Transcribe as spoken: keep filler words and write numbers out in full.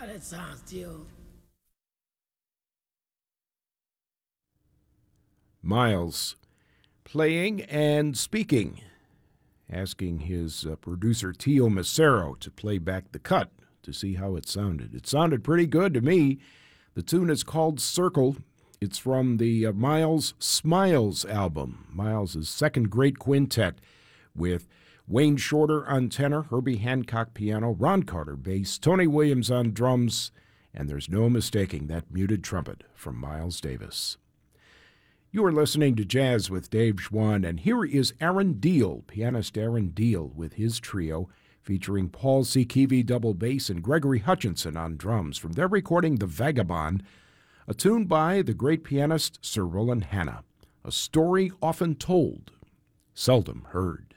how that sounds, Jill. Miles playing and speaking, asking his uh, producer Tio Macero to play back the cut to see how it sounded. It sounded pretty good to me. The tune is called Circle. It's from the uh, Miles Smiles album, Miles' second great quintet, with Wayne Shorter on tenor, Herbie Hancock piano, Ron Carter bass, Tony Williams on drums, and there's no mistaking that muted trumpet from Miles Davis. You are listening to Jazz with Dave Schwann, and here is Aaron Deal, pianist Aaron Deal, with his trio featuring Paul Zikivi double bass and Gregory Hutchinson on drums from their recording The Vagabond, a tune by the great pianist Sir Roland Hanna, a story often told, seldom heard.